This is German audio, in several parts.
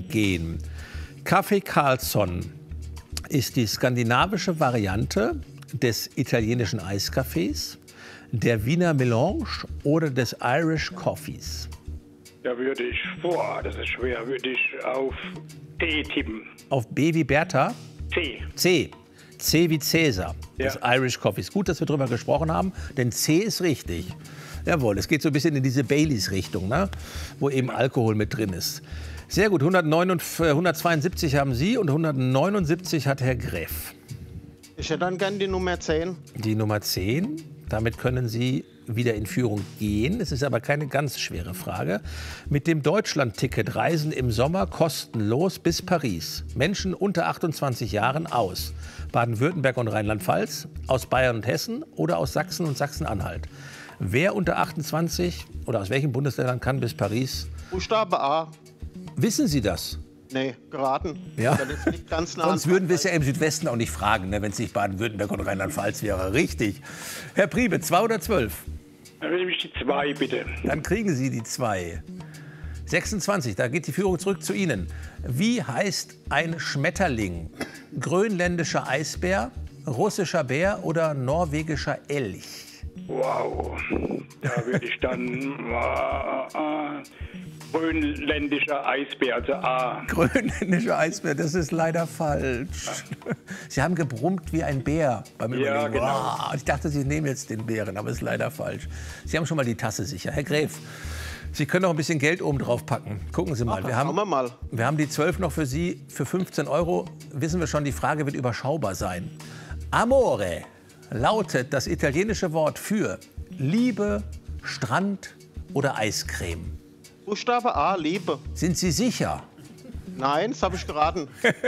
gehen. Kaffee Carlsson ist die skandinavische Variante des italienischen Eiskaffees, der Wiener Melange oder des Irish Coffees. Da würde ich, das ist schwer, würde ich auf D tippen. Auf B wie Bertha? C. C. C wie Cäsar, des Ja. Irish Coffees. Gut, dass wir drüber gesprochen haben, denn C ist richtig. Jawohl, es geht so ein bisschen in diese Baileys-Richtung, ne? Wo eben Alkohol mit drin ist. Sehr gut, 172 haben Sie und 179 hat Herr Greff. Ich hätte dann gern die Nummer 10. Die Nummer 10, damit können Sie wieder in Führung gehen. Es ist aber keine ganz schwere Frage. Mit dem Deutschland-Ticket reisen im Sommer kostenlos bis Paris Menschen unter 28 Jahren aus Baden-Württemberg und Rheinland-Pfalz, aus Bayern und Hessen oder aus Sachsen und Sachsen-Anhalt. Wer unter 28 oder aus welchem Bundesland kann bis Paris? Buchstabe A. Wissen Sie das? Nee, geraten. Ja. Das liegt ganz nah Sonst an würden wir es ja im Südwesten auch nicht fragen, ne, wenn es nicht Baden-Württemberg und Rheinland-Pfalz wäre. Richtig. Herr Priebe, 2 oder 12? Dann will ich die 2, bitte. Dann kriegen Sie die 2. 26, da geht die Führung zurück zu Ihnen. Wie heißt ein Schmetterling? Grönländischer Eisbär, russischer Bär oder norwegischer Elch? Wow. Da würde ich dann grönländischer Eisbär, also A. Grönländischer Eisbär, das ist leider falsch. Sie haben gebrummt wie ein Bär beim Überlegen. Ja, genau. Oh, ich dachte, Sie nehmen jetzt den Bären, aber ist leider falsch. Sie haben schon mal die Tasse sicher. Herr Greff, Sie können noch ein bisschen Geld oben drauf packen. Gucken Sie mal. Schauen wir mal. Wir haben die 12 noch für Sie. Für 15 €, wissen wir schon, die Frage wird überschaubar sein. Amore lautet das italienische Wort für Liebe, Strand oder Eiscreme. Buchstabe A, Liebe. Sind Sie sicher? Nein, das habe ich geraten.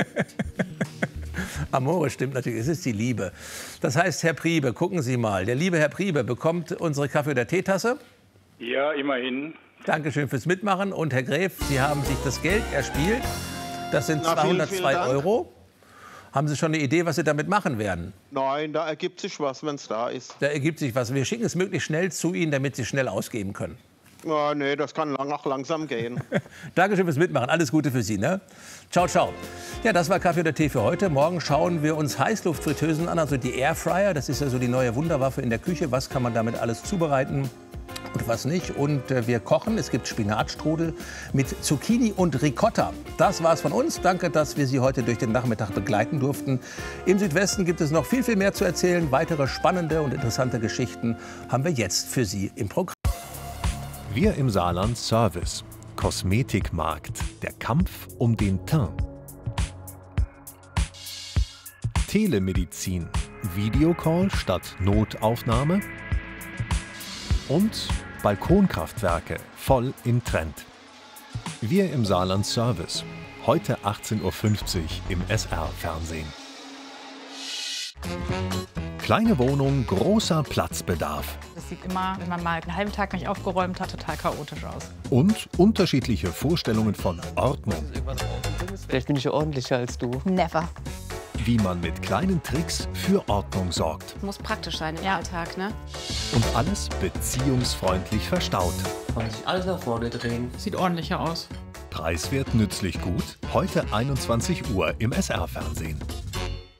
Amore stimmt natürlich, es ist die Liebe. Das heißt, Herr Priebe, gucken Sie mal. Der liebe Herr Priebe bekommt unsere Kaffee- oder Teetasse. Ja, immerhin. Dankeschön fürs Mitmachen. Und Herr Greff, Sie haben sich das Geld erspielt. Das sind Na, vielen 202 Dank. €. Haben Sie schon eine Idee, was Sie damit machen werden? Nein, da ergibt sich was, wenn es da ist. Da ergibt sich was. Wir schicken es möglichst schnell zu Ihnen, damit Sie schnell ausgeben können. Ja, nee, das kann auch langsam gehen. Dankeschön fürs Mitmachen. Alles Gute für Sie. Ne? Ciao, ciao. Ja, das war Kaffee oder Tee für heute. Morgen schauen wir uns Heißluftfritteusen an, also die Airfryer. Das ist ja so die neue Wunderwaffe in der Küche. Was kann man damit alles zubereiten? Und was nicht. Und wir kochen. Es gibt Spinatstrudel mit Zucchini und Ricotta. Das war's von uns. Danke, dass wir Sie heute durch den Nachmittag begleiten durften. Im Südwesten gibt es noch viel, viel mehr zu erzählen. Weitere spannende und interessante Geschichten haben wir jetzt für Sie im Programm. Wir im Saarland Service. Kosmetikmarkt. Der Kampf um den Teint. Telemedizin. Videocall statt Notaufnahme. Und Balkonkraftwerke voll im Trend. Wir im Saarland Service. Heute 18:50 Uhr im SR-Fernsehen. Kleine Wohnung, großer Platzbedarf. Das sieht immer, wenn man mal einen halben Tag nicht aufgeräumt hat, total chaotisch aus. Und unterschiedliche Vorstellungen von Ordnung. Vielleicht bin ich ja ordentlicher als du. Never. Wie man mit kleinen Tricks für Ordnung sorgt. Muss praktisch sein im Alltag, ne? Und alles beziehungsfreundlich verstaut. Kann sich alles nach vorne drehen. Sieht ordentlicher aus. Preiswert, nützlich, gut. Heute 21 Uhr im SR-Fernsehen.